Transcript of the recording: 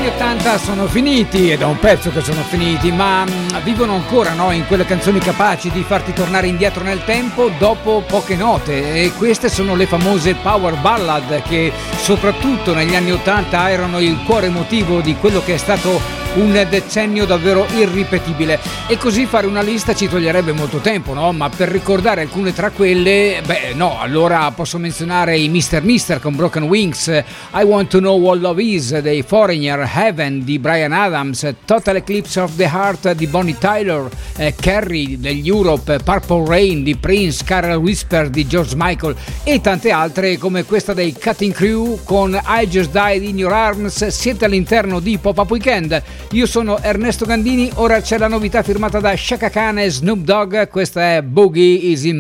anni 80 sono finiti, ed è un pezzo che sono finiti, ma vivono ancora, no? In quelle canzoni capaci di farti tornare indietro nel tempo dopo poche note, e queste sono le famose power ballad che soprattutto negli anni 80 erano il cuore emotivo di quello che è stato un decennio davvero irripetibile. E così fare una lista ci toglierebbe molto tempo, no? Ma per ricordare alcune tra quelle, allora posso menzionare i Mr. Mister con Broken Wings, I Want to Know What Love Is dei Foreigner, Heaven di Bryan Adams, Total Eclipse of the Heart di Bonnie Tyler, Carrie degli Europe, Purple Rain di Prince, Carol Whisper di George Michael e tante altre come questa dei Cutting Crew con I Just Died in Your Arms. Siete all'interno di Pop-Up Weekend. Io sono Ernesto Gandini, ora c'è la novità firmata da Chaka Khan e Snoop Dogg, questa è Boogie Is In